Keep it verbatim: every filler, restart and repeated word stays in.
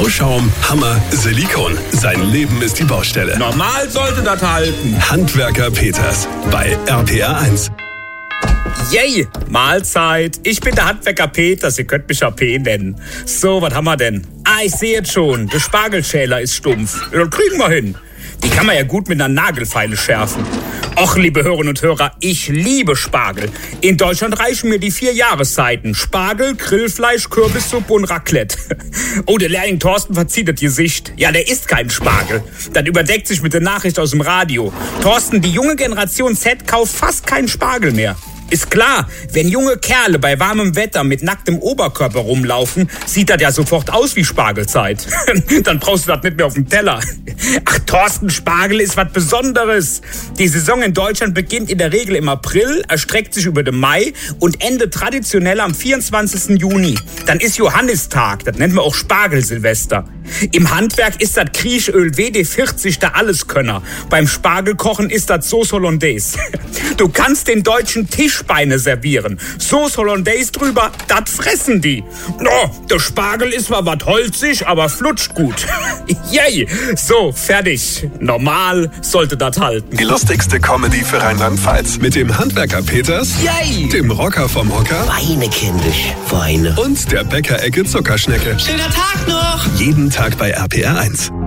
Bauschaum, Hammer, Silikon. Sein Leben ist die Baustelle. Normal sollte das halten. Handwerker Peters bei R P R eins. Yay, Mahlzeit. Ich bin der Handwerker Peters, ihr könnt mich A P nennen. So, was haben wir denn? Ah, ich sehe jetzt schon, der Spargelschäler ist stumpf. Ja, das kriegen wir hin. Die kann man ja gut mit einer Nagelfeile schärfen. Och, liebe Hörerinnen und Hörer, ich liebe Spargel. In Deutschland reichen mir die vier Jahreszeiten. Spargel, Grillfleisch, Kürbissuppe und Raclette. Oh, der Lehrling Thorsten verzieht das Gesicht. Ja, der isst keinen Spargel. Das überdeckt sich mit der Nachricht aus dem Radio. Thorsten, die junge Generation Z kauft fast keinen Spargel mehr. Ist klar, wenn junge Kerle bei warmem Wetter mit nacktem Oberkörper rumlaufen, sieht das ja sofort aus wie Spargelzeit. Dann brauchst du das nicht mehr auf dem Teller. Ach, Thorsten, Spargel ist was Besonderes. Die Saison in Deutschland beginnt in der Regel im April, erstreckt sich über den Mai und endet traditionell am vierundzwanzigsten Juni. Dann ist Johannistag, das nennt man auch Spargelsilvester. Im Handwerk ist das Kriechöl W D vierzig der Alleskönner. Beim Spargelkochen ist das Sauce Hollandaise. Du kannst den Deutschen Tischbeine servieren. Sauce Hollandaise drüber, das fressen die. Oh, der Spargel ist zwar was holzig, aber flutscht gut. Yay! So, fertig. Normal sollte das halten. Die lustigste Comedy für Rheinland-Pfalz. Mit dem Handwerker Peters, Yay! Dem Rocker vom Hocker Weine, kindisch, Weine. und der Bäckerecke Zuckerschnecke. Schöner Tag noch! Jeden Tag bei R P R eins.